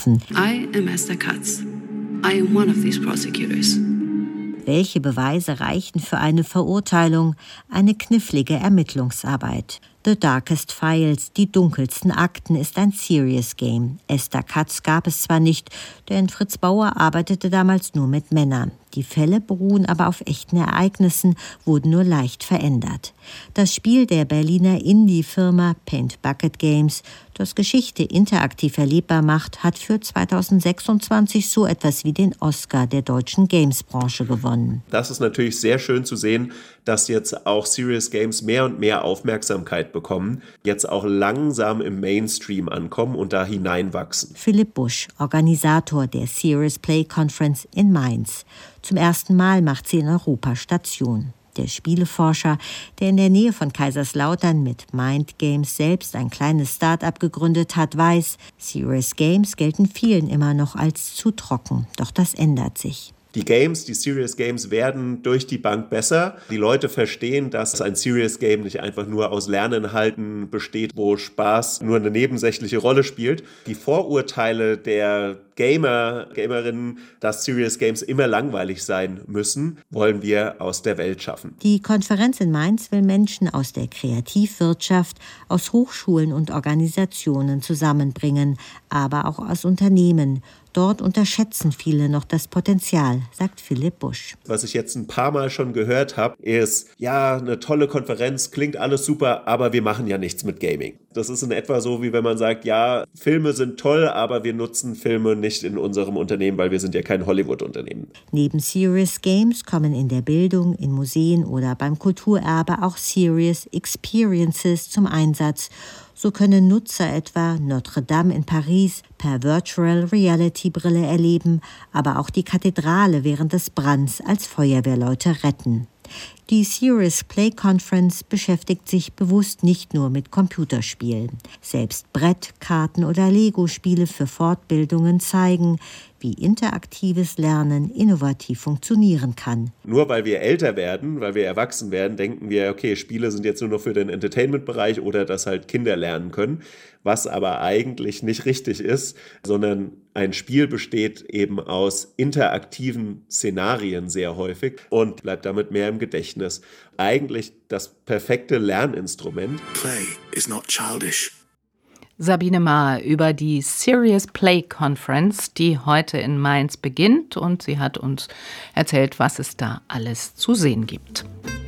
vorgeworfen. I am Esther Katz. I am one of these prosecutors. Welche Beweise reichen für eine Verurteilung? Eine knifflige Ermittlungsarbeit. The Darkest Files, die dunkelsten Akten, ist ein Serious Game. Esther Katz gab es zwar nicht, denn Fritz Bauer arbeitete damals nur mit Männern. Die Fälle beruhen aber auf echten Ereignissen, wurden nur leicht verändert. Das Spiel der Berliner Indie-Firma Paint Bucket Games, das Geschichte interaktiv erlebbar macht, hat für 2026 so etwas wie den Oscar der deutschen Games-Branche gewonnen. Das ist natürlich sehr schön zu sehen, dass jetzt auch Serious Games mehr und mehr Aufmerksamkeit bekommen, jetzt auch langsam im Mainstream ankommen und da hineinwachsen. Philipp Busch, Organisator der Serious Play Conference in Mainz. Zum ersten Mal macht sie in Europa Station. Der Spieleforscher, der in der Nähe von Kaiserslautern mit Mind Games selbst ein kleines Start-up gegründet hat, weiß, Serious Games gelten vielen immer noch als zu trocken. Doch das ändert sich. Die Games, die Serious Games werden durch die Bank besser. Die Leute verstehen, dass ein Serious Game nicht einfach nur aus Lerninhalten besteht, wo Spaß nur eine nebensächliche Rolle spielt. Die Vorurteile der Gamerinnen, dass Serious Games immer langweilig sein müssen, wollen wir aus der Welt schaffen. Die Konferenz in Mainz will Menschen aus der Kreativwirtschaft, aus Hochschulen und Organisationen zusammenbringen, aber auch aus Unternehmen. Dort unterschätzen viele noch das Potenzial, sagt Philipp Busch. Was ich jetzt ein paar Mal schon gehört habe, ist, ja, eine tolle Konferenz, klingt alles super, aber wir machen ja nichts mit Gaming. Das ist in etwa so, wie wenn man sagt, ja, Filme sind toll, aber wir nutzen Filme nicht in unserem Unternehmen, weil wir sind ja kein Hollywood-Unternehmen. Neben Serious Games kommen in der Bildung, in Museen oder beim Kulturerbe auch Serious Experiences zum Einsatz. So können Nutzer etwa Notre Dame in Paris per Virtual Reality Brille erleben, aber auch die Kathedrale während des Brands als Feuerwehrleute retten. Die Serious Play Conference beschäftigt sich bewusst nicht nur mit Computerspielen. Selbst Brettkarten oder Lego-Spiele für Fortbildungen zeigen, wie interaktives Lernen innovativ funktionieren kann. Nur weil wir älter werden, weil wir erwachsen werden, denken wir, okay, Spiele sind jetzt nur noch für den Entertainment-Bereich oder dass halt Kinder lernen können, was aber eigentlich nicht richtig ist, sondern ein Spiel besteht eben aus interaktiven Szenarien sehr häufig und bleibt damit mehr im Gedächtnis. Eigentlich das perfekte Lerninstrument. Play is not childish. Sabine Maher über die Serious Play Conference, die heute in Mainz beginnt, und sie hat uns erzählt, was es da alles zu sehen gibt.